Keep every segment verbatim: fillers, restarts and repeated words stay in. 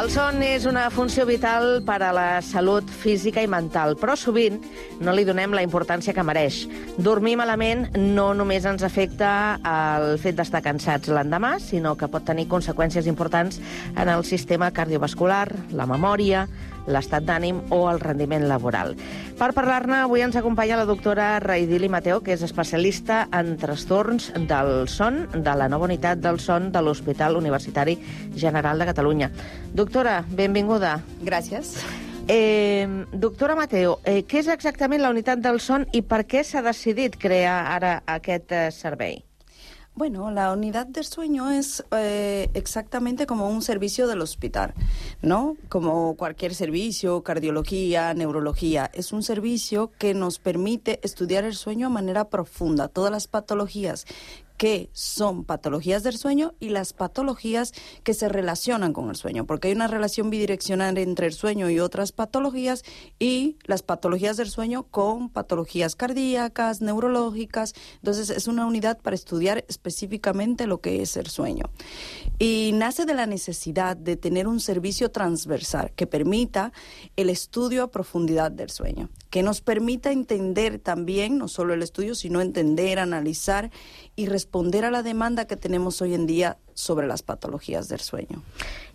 El son és una funció vital per a la salut física i mental, però sovint no li donem la importància que mereix. Dormir malament no només ens afecta el fet d'estar cansats l'endemà, sinó que pot tenir conseqüències importants en el sistema cardiovascular, la memòria, l'estat d'ànim o el rendiment laboral. Per parlar-ne, avui ens acompanya la doctora Raidili Mateo, que és especialista en trastorns del son de la nova unitat del son de l'Hospital Universitari General de Catalunya. Doctora, benvinguda. Gràcies. Eh, doctora Mateo, eh, què és exactament la unitat del son i per què s'ha decidit crear ara aquest eh, servei? Bueno, la unidad del sueño es eh, exactamente como un servicio del hospital, ¿no? Como cualquier servicio, cardiología, neurología. Es un servicio que nos permite estudiar el sueño de manera profunda, todas las patologías que son patologías del sueño y las patologías que se relacionan con el sueño, porque hay una relación bidireccional entre el sueño y otras patologías y las patologías del sueño con patologías cardíacas, neurológicas. Entonces es una unidad para estudiar específicamente lo que es el sueño. Y nace de la necesidad de tener un servicio transversal que permita el estudio a profundidad del sueño, que nos permita entender también, no solo el estudio, sino entender, analizar y responder a la demanda que tenemos hoy en dia sobre les patologies del sueño.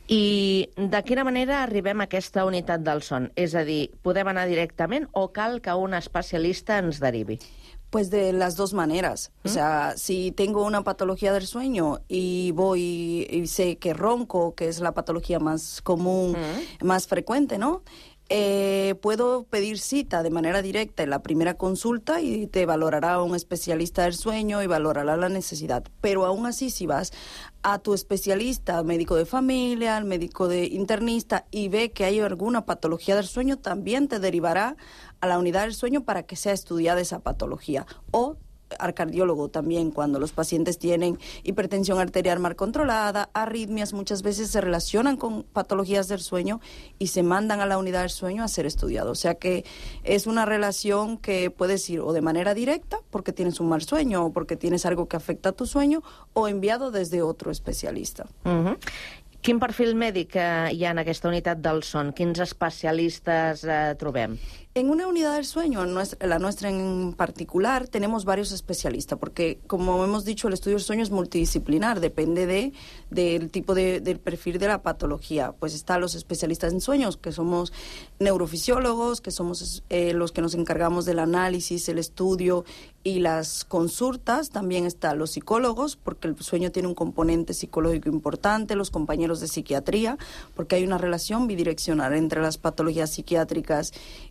I de quina manera arribem a aquesta unitat del son? És a dir, podem anar directament o cal que un especialista ens derivi? Pues de las dos maneras. ¿Mm? O sea, si tengo una patología del sueño y voy y sé que ronco, que es la patología más común, ¿Mm? más frecuente, ¿no? Eh, puedo pedir cita de manera directa en la primera consulta y te valorará un especialista del sueño y valorará la necesidad. Pero aún así, si vas a tu especialista, médico de familia, al médico de internista y ve que hay alguna patología del sueño, también te derivará a la unidad del sueño para que sea estudiada esa patología. O al cardiólogo también, cuando los pacientes tienen hipertensión arterial mal controlada, arritmias, muchas veces se relacionan con patologías del sueño y se mandan a la unidad del sueño a ser estudiado. O sea que es una relación que puedes ir o de manera directa, porque tienes un mal sueño o porque tienes algo que afecta a tu sueño, o enviado desde otro especialista. Uh-huh. Quin perfil mèdic eh, hi ha en aquesta unitat del son? Quins especialistes eh, trobem? En una unidad del sueño, la nuestra en particular, tenemos varios especialistas, porque como hemos dicho, el estudio del sueño es multidisciplinar, depende de, del tipo de, del perfil de la patología. Pues están los especialistas en sueños, que somos neurofisiólogos, que somos eh, los que nos encargamos del análisis, el estudio y las consultas. También están los psicólogos, porque el sueño tiene un componente psicológico importante, los compañeros de psiquiatría, porque hay una relación bidireccional entre las patologías psiquiátricas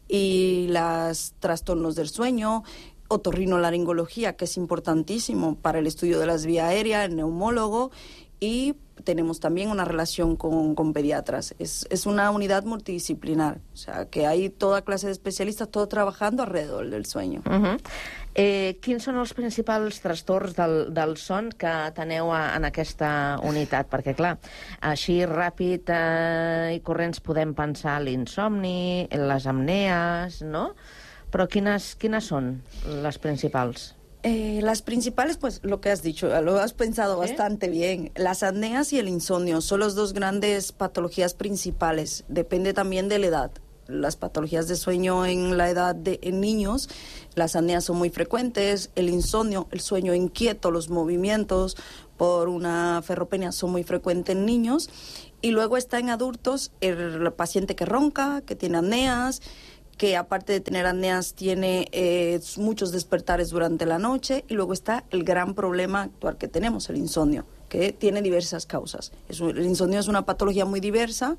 y los trastornos del sueño, otorrinolaringología, que es importantísimo para el estudio de las vías aéreas, el neumólogo, y tenemos también una relación con, con pediatras. Es, es una unidad multidisciplinar, o sea, que hay toda clase de especialistas, todo trabajando alrededor del sueño. Uh-huh. Eh, quins són els principals trastorns del, del son que teneu a, en aquesta unitat? Perquè, clar, així ràpid eh, i corrents podem pensar l'insomni, les apnees, no? Però quines, quines són les principals? Eh, las principales, pues lo que has dicho, lo has pensado ¿Sí? bastante bien. Las apneas y el insomnio son las dos grandes patologías principales. Depende también de la edad. Las patologías de sueño en la edad de en niños, las apneas son muy frecuentes, el insomnio, el sueño inquieto, los movimientos por una ferropenia son muy frecuentes en niños. Y luego está en adultos el paciente que ronca, que tiene apneas, que aparte de tener apneas tiene eh, muchos despertares durante la noche, y luego está el gran problema actual que tenemos, el insomnio, que tiene diversas causas. Es, el insomnio es una patología muy diversa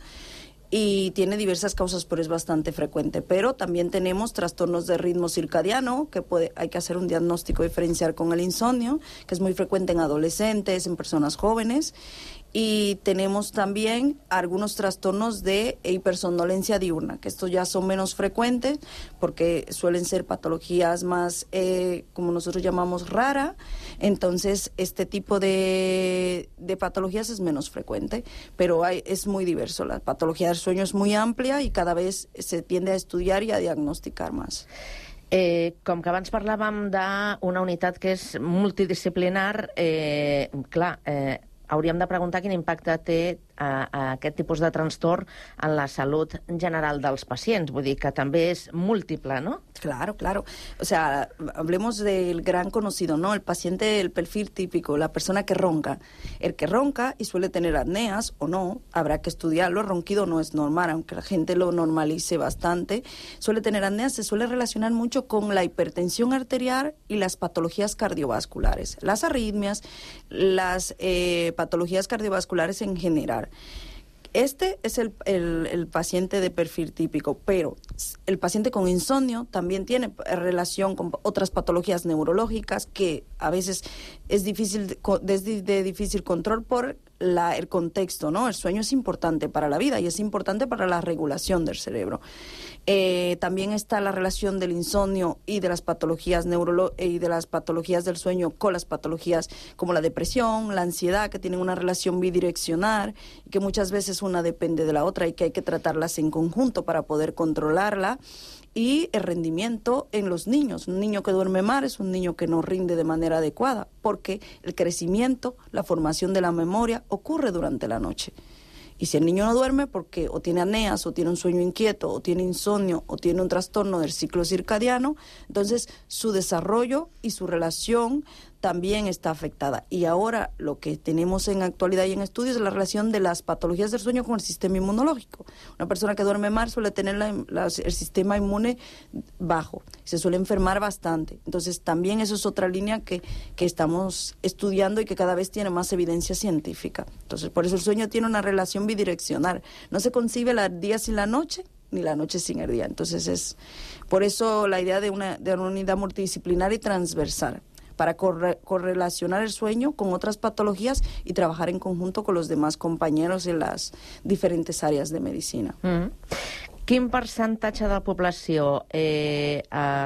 y tiene diversas causas, pero es bastante frecuente. Pero también tenemos trastornos de ritmo circadiano, que puede, hay que hacer un diagnóstico diferencial con el insomnio, que es muy frecuente en adolescentes, en personas jóvenes. Y tenemos también algunos trastornos de hipersomnolencia diurna, que estos ya son menos frecuentes porque suelen ser patologías más, eh, como nosotros llamamos, rara. Entonces, este tipo de, de patologías es menos frecuente, pero hay, es muy diverso. La patología del sueño es muy amplia y cada vez se tiende a estudiar y a diagnosticar más. Eh, com que abans parlàvem d'una unitat que és multidisciplinar, eh, clar, eh, hauríem de preguntar quin impacte té a, a aquest tipus de trastorn en la salut general dels pacients. Vull dir que també és múltiple, ¿no? Claro, claro. O sea, hablemos del gran conocido, ¿no? El paciente del perfil típico, la persona que ronca. El que ronca y suele tener apneas o no, habrá que estudiarlo. El ronquido no es normal, aunque la gente lo normalice bastante. Suele tener apneas, se suele relacionar mucho con la hipertensión arterial y las patologías cardiovasculares, las arritmias, las eh, patologías cardiovasculares en general. Este es el, el, el paciente de perfil típico, pero el paciente con insomnio también tiene relación con otras patologías neurológicas que a veces es difícil de, de difícil control por la, el contexto, ¿no? El sueño es importante para la vida y es importante para la regulación del cerebro. Eh, también está la relación del insomnio y de las patologías neurolo- y de las patologías del sueño con las patologías como la depresión, la ansiedad, que tienen una relación bidireccional y que muchas veces una depende de la otra y que hay que tratarlas en conjunto para poder controlarla. Y el rendimiento en los niños. Un niño que duerme mal es un niño que no rinde de manera adecuada, porque el crecimiento, la formación de la memoria ocurre durante la noche. Y si el niño no duerme porque o tiene apneas, o tiene un sueño inquieto, o tiene insomnio, o tiene un trastorno del ciclo circadiano, entonces su desarrollo y su relación también está afectada. Y ahora lo que tenemos en actualidad y en estudios es la relación de las patologías del sueño con el sistema inmunológico. Una persona que duerme mal suele tener la, la, el sistema inmune bajo, se suele enfermar bastante. Entonces también eso es otra línea que, que estamos estudiando y que cada vez tiene más evidencia científica. Entonces por eso el sueño tiene una relación bidireccional. No se concibe el día sin la noche, ni la noche sin el día. Entonces es por eso la idea de una, de una unidad multidisciplinar y transversal, para corre, correlacionar el sueño con otras patologías y trabajar en conjunto con los demás compañeros en las diferentes áreas de medicina. Mm. Quin percentatge de la població eh,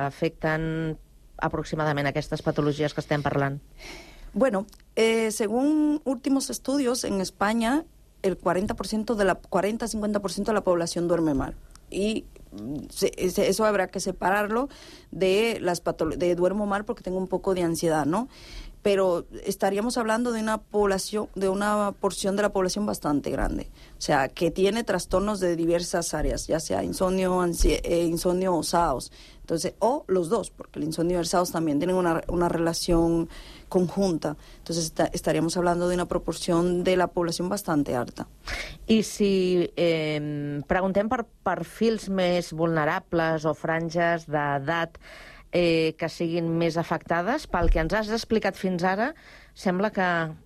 afecten aproximadament aquestes patologies que estem parlant? Bueno, eh, según últimos estudios, en España el cuarenta por ciento de la cuarenta a cincuenta por ciento de la población duerme mal. Y se, se, eso habrá que separarlo de las patolo- de duermo mal porque tengo un poco de ansiedad, ¿no? Pero estaríamos hablando de una población, de una porción de la población bastante grande, o sea, que tiene trastornos de diversas áreas, ya sea insomnio, ansi- eh, insomnio o S A O S. Entonces, o los dos, porque el insomnio y el S A O S también tienen una, una relación conjunta. Entonces, está, estaríamos hablando de una proporción de la población bastante alta. I si eh, preguntem per perfils més vulnerables o franges d'edat eh, que siguin més afectades, pel que ens has explicat fins ara, sembla que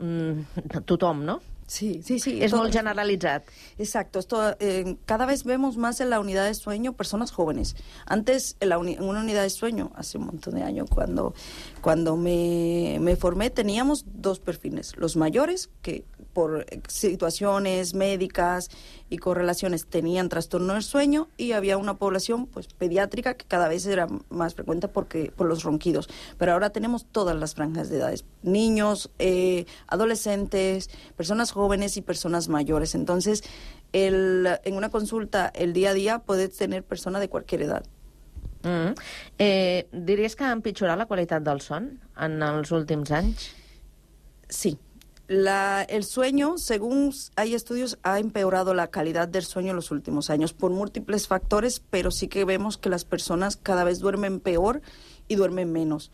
mm, tothom, no? Sí, sí, sí. Es todo, molt generalitzat. Exacto. Esto, eh, cada vez vemos más en la unidad de sueño personas jóvenes. Antes, en, la uni- en una unidad de sueño, hace un montón de años, cuando, cuando me, me formé, teníamos dos perfiles. Los mayores, que por situaciones médicas y correlaciones tenían trastorno del sueño, y había una población pues pediátrica que cada vez era más frecuente porque por los ronquidos. Pero ahora tenemos todas las franjas de edades. Niños, eh, adolescentes, personas jóvenes y personas mayores. Entonces, el, en una consulta el día a día puedes tener personas de cualquier edad. Mm. Eh, diries que ha empitjorat la qualitat del son en els últims anys? Sí. La, el sueño, según hay estudios, ha empeorado la calidad del sueño en los últimos años por múltiples factores, pero sí que vemos que las personas cada vez duermen peor y duermen menos.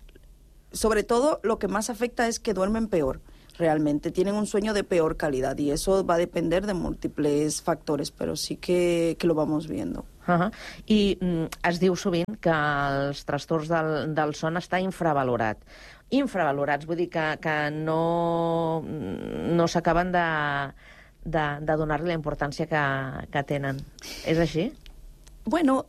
Sobre todo, lo que más afecta es que duermen peor. Realmente tienen un sueño de peor calidad y eso va a depender de múltiples factores, pero sí que, que lo vamos viendo. Uh-huh. I mm, es diu sovint que els trastorns del, del son està infravalorat. Infravalorats, vull dir que, que no, no s'acaben de, de, de donar-li la importància que, que tenen. És així? Bueno,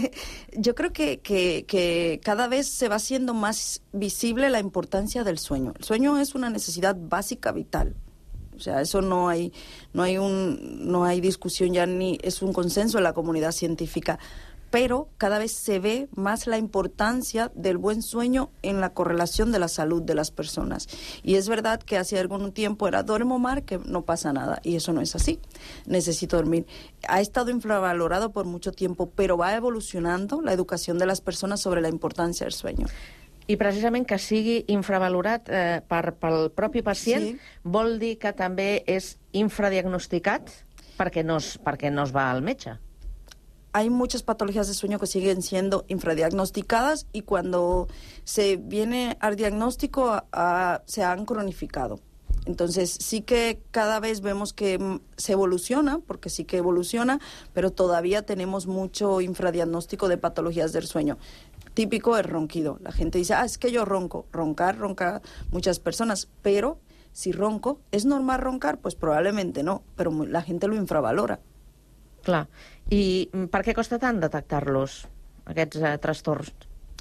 yo creo que, que, que cada vez se va haciendo más visible la importancia del sueño. El sueño es una necesidad básica vital. O sea, eso no hay, no hay un, no hay discusión ya, ni es un consenso en la comunidad científica. Pero cada vez se ve más la importancia del buen sueño en la correlación de la salud de las personas. Y es verdad que hace algún tiempo era duermo mal, que no pasa nada, y eso no es así. Necesito dormir. Ha estado infravalorado por mucho tiempo, pero va evolucionando la educación de las personas sobre la importancia del sueño. I precisament que sigui infravalorat eh, per, pel propi pacient sí. vol dir que també és infradiagnosticat perquè no es, perquè no es va al metge. Hay muchas patologías de sueño que siguen siendo infradiagnosticadas y cuando se viene al diagnóstico a, a, se han cronificado. Entonces sí que cada vez vemos que se evoluciona, porque sí que evoluciona, pero todavía tenemos mucho infradiagnóstico de patologías del sueño. Típico es ronquido. La gente dice, ah, es que yo ronco. Roncar, ronca muchas personas, pero si ronco, ¿es normal roncar? Pues probablemente no, pero la gente lo infravalora. Clar. I per què costa tant detectar-los, aquests eh, trastorns?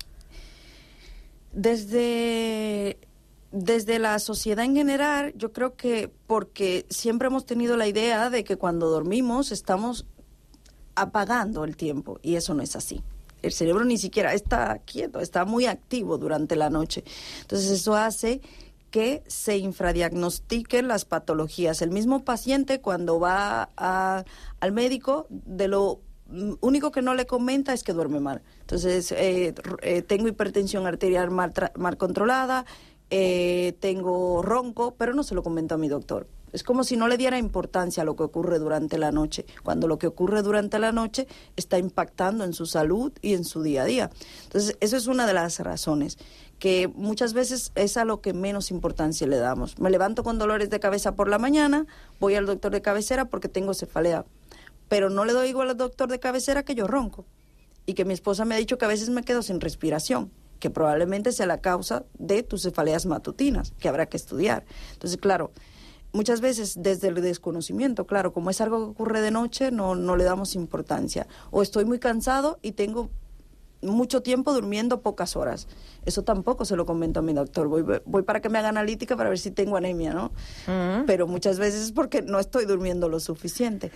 Desde... Desde la sociedad en general, yo creo que porque siempre hemos tenido la idea de que cuando dormimos estamos apagando el tiempo, y eso no es así. El cerebro ni siquiera está quieto, está muy activo durante la noche. Entonces eso hace que se infradiagnostiquen las patologías. El mismo paciente cuando va a, al médico, de lo único que no le comenta es que duerme mal. Entonces, eh, eh, tengo hipertensión arterial mal, mal controlada, Eh, tengo ronco, pero no se lo comento a mi doctor. Es como si no le diera importancia a lo que ocurre durante la noche, cuando lo que ocurre durante la noche está impactando en su salud y en su día a día. Entonces, eso es una de las razones, que muchas veces es a lo que menos importancia le damos. Me levanto con dolores de cabeza por la mañana, voy al doctor de cabecera porque tengo cefalea, pero no le doy igual al doctor de cabecera que yo ronco, y que mi esposa me ha dicho que a veces me quedo sin respiración, que probablemente sea la causa de tus cefaleas matutinas, que habrá que estudiar. Entonces, claro, muchas veces desde el desconocimiento, claro, como es algo que ocurre de noche, no, no le damos importancia. O estoy muy cansado y tengo mucho tiempo durmiendo pocas horas. Eso tampoco se lo comento a mi doctor. Voy, voy para que me haga analítica para ver si tengo anemia, ¿no? Uh-huh. Pero muchas veces es porque no estoy durmiendo lo suficiente.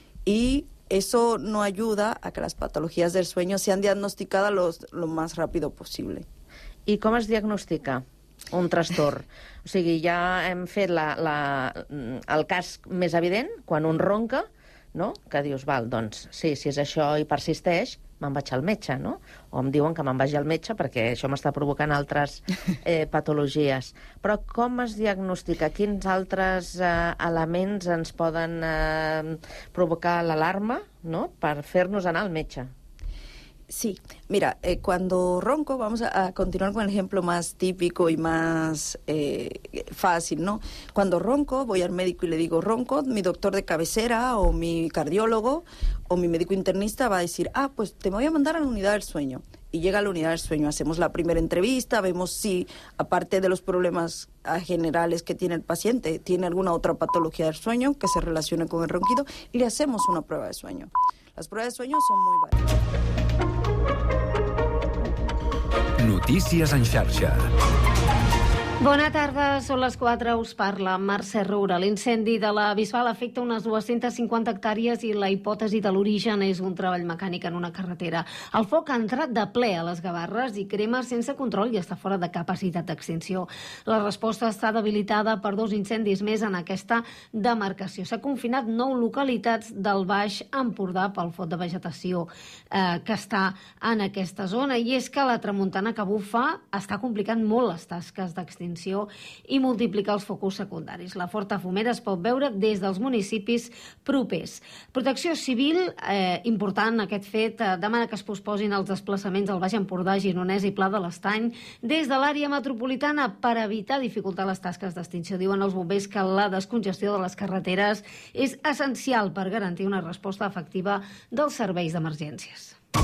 Y eso no ayuda a que las patologías del sueño sean diagnosticadas los, lo más rápido possible. I com es diagnostica un trastorn? O sigui, ja hem fet la, la, el cas més evident, quan un ronca, no? Que dius, val, doncs, sí, si és això i persisteix, me'n vaig al metge, no? O em diuen que me'n vagi al metge perquè això m'està provocant altres eh, patologies. Però com es diagnostica? Quins altres eh, elements ens poden eh, provocar l'alarma, no?, per fer-nos anar al metge? Sí, mira, eh, cuando ronco, vamos a, a continuar con el ejemplo más típico y más eh, fácil, ¿no? Cuando ronco, voy al médico y le digo ronco, mi doctor de cabecera o mi cardiólogo o mi médico internista va a decir, ah, pues te voy a mandar a la unidad del sueño. Y llega a la unidad del sueño, hacemos la primera entrevista, vemos si, aparte de los problemas generales que tiene el paciente, tiene alguna otra patología del sueño que se relacione con el ronquido, y le hacemos una prueba de sueño. Las pruebas de sueño son muy variadas. Notícies en xarxa. Bona tarda, són les quatre, us parla Mercè Roura. L'incendi de la Bisbal afecta unes dues-centes cinquanta hectàrees i la hipòtesi de l'origen és un treball mecànic en una carretera. El foc ha entrat de ple a les Gavarres i crema sense control i està fora de capacitat d'extinció. La resposta està debilitada per dos incendis més en aquesta demarcació. S'ha confinat nou localitats del Baix Empordà pel fot de vegetació eh, que està en aquesta zona, i és que la tramuntana que bufa està complicant molt les tasques d'extinció i multiplicar els focus secundaris. La forta fumera es pot veure des dels municipis propers. Protecció Civil, eh, important aquest fet, eh, demana que es posposin els desplaçaments al Baix Empordà, Gironès i Pla de l'Estany des de l'àrea metropolitana per evitar dificultar les tasques d'extinció. Diuen els bombers que la descongestió de les carreteres és essencial per garantir una resposta efectiva dels serveis d'emergències.